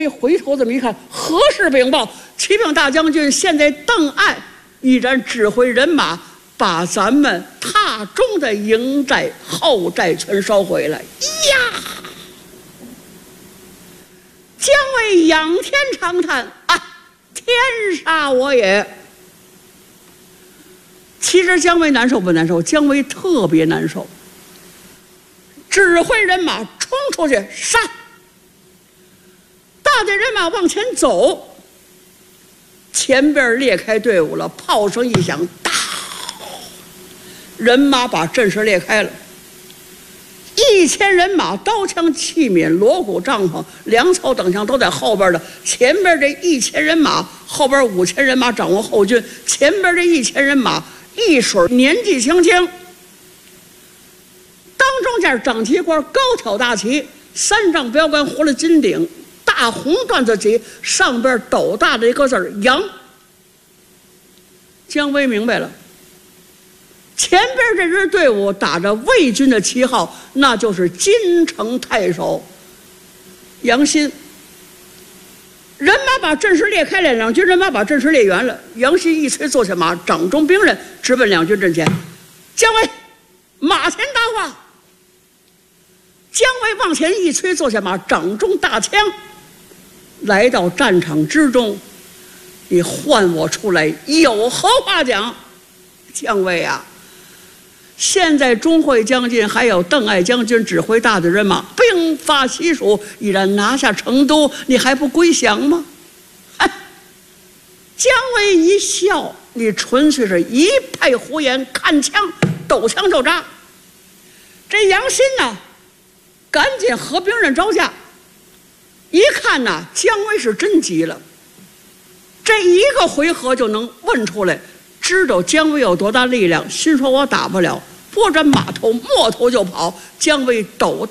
一回头这么一看，何氏禀报，启禀大将军，现在邓艾依然指挥人马把咱们榻中的营寨、后寨全烧毁了。呀！姜维仰天长叹：“啊，天杀我也！”其实姜维难受不难受？姜维特别难受。指挥人马冲出去杀！大队人马往前走，前边裂开队伍了，炮声一响，哒，人马把阵势裂开了。1000人马，刀枪器皿、锣鼓帐篷、粮草等枪都在后边的。前边这1000人马，后边5000人马掌握后军。前边这1000人马一水年纪轻轻，当中间整旗官高挑大旗，3丈标杆糊了金顶。大红缎子旗上边斗大的一个字儿“杨”。姜维明白了，前边这支队伍打着魏军的旗号，那就是金城太守杨新。人马把阵势裂开了，两军人马把阵势裂圆了。杨新一催坐下马，掌中兵刃，直奔两军阵前。姜维，马前搭话。姜维往前一催坐下马，掌中大枪。来到战场之中，你唤我出来，有何话讲？姜维啊，现在钟会将军还有邓艾将军指挥大队人马，兵发西蜀，已然拿下成都，你还不归降吗？姜维一笑，你纯粹是一派胡言，看枪抖枪就扎。这杨新呢，赶紧合兵刃招架。一看呐，姜维是真急了，这一个回合就能问出来，知道姜维有多大力量，心说我打不了，拨转马头，摸头就跑。姜维抖